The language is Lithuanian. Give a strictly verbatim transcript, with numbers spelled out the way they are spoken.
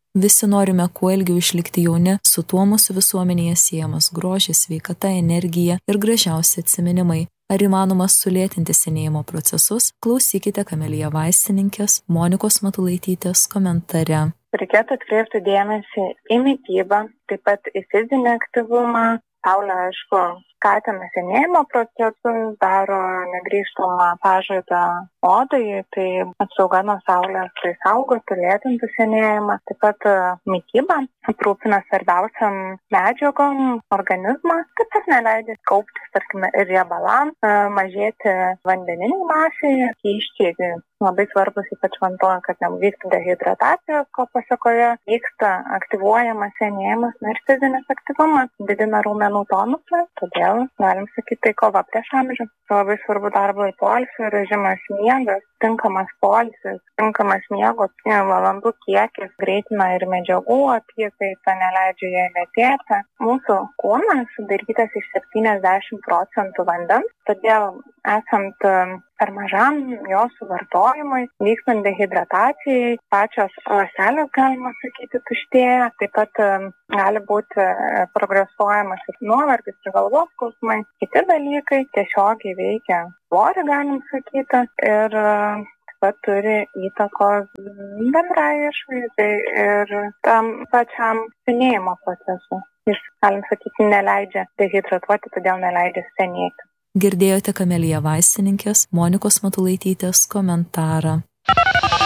Visi norime kuo ilgiau išlikti jauni, su tuo mūsų visuomenėje siejamas grožis, sveikata, energija ir gražiausi atsiminimai. Ar įmanoma sulėtinti senėjimo procesus? Klausykite Kamelija vaistininkės Monikos Matulaitytės komentare. Reikėtų atkreipti dėmesį į mitybą, taip pat į fizinį aktyvumą. Saulė, aišku, skatina senėjimo procesus, daro negrįžtamą pažaidą odai, tai apsauga nuo saulės tai saugotų, lėtintų senėjimą. Taip pat mityba aprūpina svarbiausiam medžiagom organizmą, taip pat neleidžia kauptis, tarkime, ir riebalam, mažėti vandeniniai masėje, skysčiai. Labai svarbus ypač vanduo, kad nevyktų dehidratacijos, ko pasekoje vyksta aktyvuojamas senėjimas, na ir fizinis aktyvumas didina raumenų tonusą, todėl galim sakyti, tai kova prieš amžių. Labai svarbu darbo ir poilsio režimas, miegas, tinkamas poilsis, tinkamas miego valandų kiekis greitina ir medžiagų apykaitą, neleidžia jai lėtėti. Mūsų kūnas sudarytas iš septyniasdešimt procentų vandens, todėl esant per mažam jo suvartojimui, vykstant dehidratacijai, pačios ląstelės, galima sakyti, tuštėja. Taip pat gali būti progresuojamas ir nuovargis, ir galvos skausmai. Kiti dalykai tiesiogiai veikia svorį, galim sakyti, ir taip pat turi įtakos bendrai išvaizdai ir tam pačiam senėjimo procesui. Jis, galim sakyti, neleidžia dehidratuoti, todėl neleidžia senėti. Girdėjote Kamelija vaistininkės Monikos Matulaitytės komentarą.